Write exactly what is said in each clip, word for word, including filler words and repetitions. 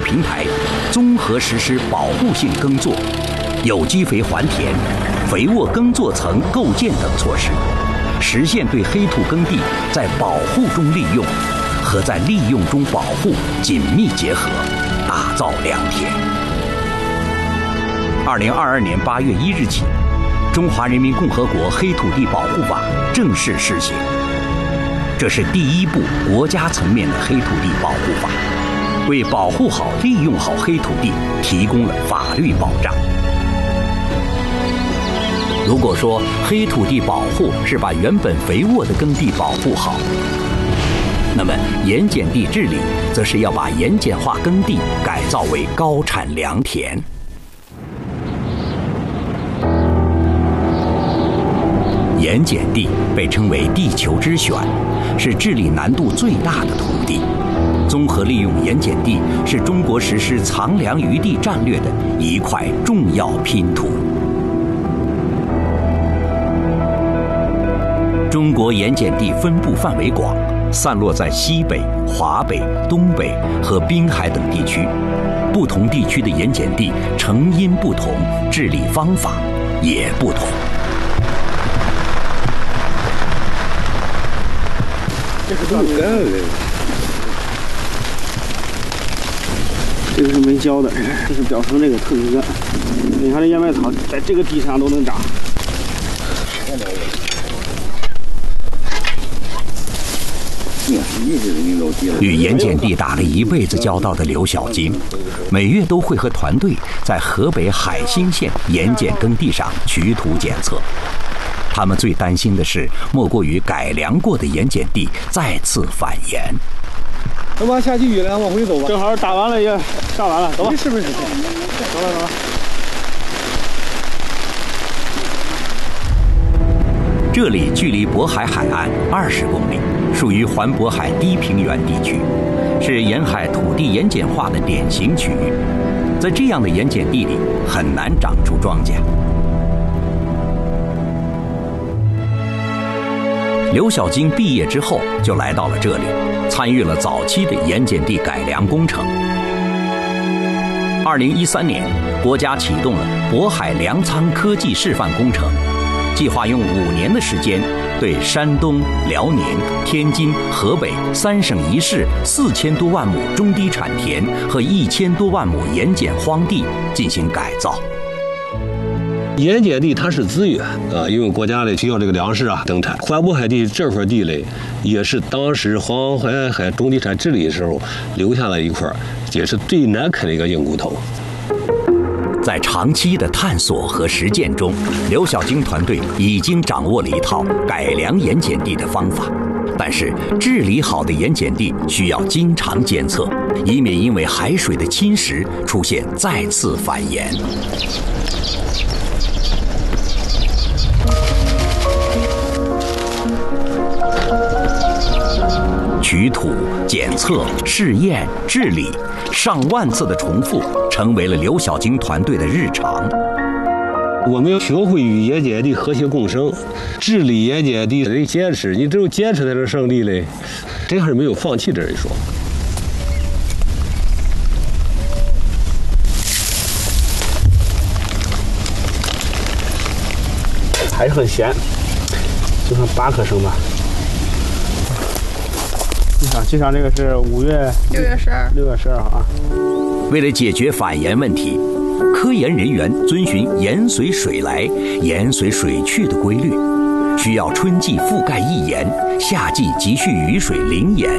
平台，综合实施保护性耕作、有机肥还田、肥沃耕作层构建等措施，实现对黑土耕地在保护中利用和在利用中保护紧密结合，打造良田。二零二二年八月一日起，《中华人民共和国黑土地保护法》正式施行。这是第一部国家层面的黑土地保护法，为保护好、利用好黑土地提供了法律保障。如果说黑土地保护是把原本肥沃的耕地保护好，那么盐碱地治理则是要把盐碱化耕地改造为高产良田。盐碱地被称为地球之选，是治理难度最大的土地。综合利用盐碱地是中国实施藏粮余地战略的一块重要拼图。中国盐碱地分布范围广，散落在西北、华北、东北和滨海等地区。不同地区的盐碱地成因不同，治理方法也不同。 这是怎么干的？这个是没浇的，这是表层这个特别干。你看这燕麦草在这个地上都能长。 与盐碱地打了一辈子交道的刘小金，每月都会和团队在河北海兴县盐碱耕地上取土检测。他们最担心的是，莫过于改良过的盐碱地再次反盐。 走吧，下起雨来，往回走吧。 正好打完了也上完了，走吧。 是不是？走了走了。 这里距离渤海海岸二十公里，属于环渤海低平原地区，是沿海土地盐碱化的典型区域。在这样的盐碱地里，很难长出庄稼。刘小金毕业之后就来到了这里，参与了早期的盐碱地改良工程。二零一三年，国家启动了渤海粮仓科技示范工程，计划用五年的时间，对山东、辽宁、天津、河北三省一市四千多万亩中低产田和一千多万亩盐碱荒地进行改造。 盐碱地它是资源啊，因为国家嘞需要这个粮食啊等产。环渤海地这块地嘞，也是当时黄淮海中地产治理的时候留下了一块，也是最难啃的一个硬骨头。 在长期的探索和实践中，刘小金团队已经掌握了一套改良盐碱地的方法。但是治理好的盐碱地需要经常监测，以免因为海水的侵蚀出现再次反盐。取土、检测、试验、治理，上万次的重复，成为了刘小金团队的日常。 我们要学会与盐碱地和谐共生，治理盐碱地得坚持，你只有坚持才能胜利嘞。这还是没有放弃这一说。 还是很咸，就剩八颗升吧。机场，机场这个是五月六月十二， 六月十二号啊。 为了解决反盐问题，科研人员遵循盐随水来、盐随水去的规律，需要春季覆盖一盐，夏季急需雨水淋盐。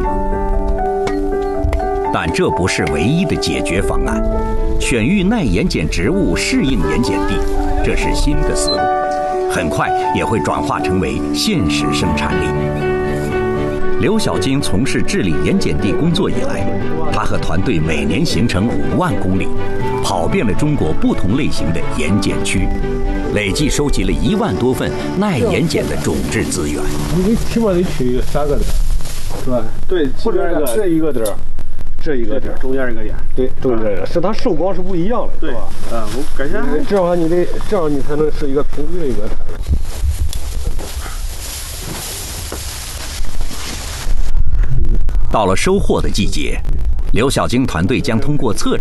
但这不是唯一的解决方案，选育耐盐碱植物适应盐碱地，这是新的思路，很快也会转化成为现实生产力。刘小金从事治理盐碱地工作以来，他和团队每年行程五万公里，跑遍了中国不同类型的盐碱区，累计收集了一万多份耐盐碱的种质资源。 你起码得取三个点，是吧？ 对， 或者这一个点，这一个点， 中间一个点， 对，中间这个，是它受光是不一样的，是吧？ 嗯，我感觉这样的话，你得这样，你才能是一个平均的一个产量。 到了收获的季节，刘小金团队将通过测